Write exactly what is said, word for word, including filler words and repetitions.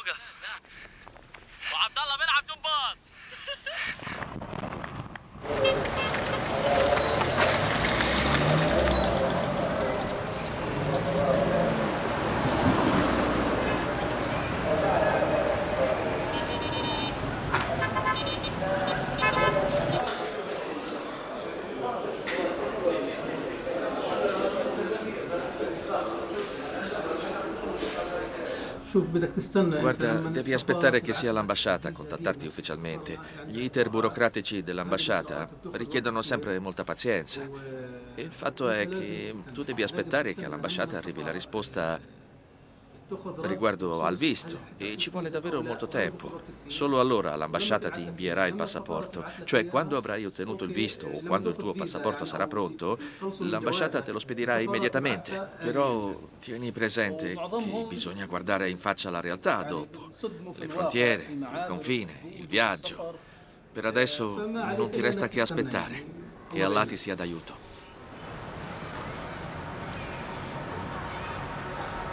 وعبد الله بيلعب جمباز. Guarda, devi aspettare che sia l'ambasciata a contattarti ufficialmente. Gli iter burocratici dell'ambasciata richiedono sempre molta pazienza. Il fatto è che tu devi aspettare che all'ambasciata arrivi la risposta riguardo al visto e ci vuole davvero molto tempo. Solo allora l'ambasciata ti invierà il passaporto, cioè quando avrai ottenuto il visto o quando il tuo passaporto sarà pronto, l'ambasciata te lo spedirà immediatamente. Però tieni presente che bisogna guardare in faccia la realtà dopo. Le frontiere, il confine, il viaggio. Per adesso non ti resta che aspettare. Che Allah ti sia d'aiuto.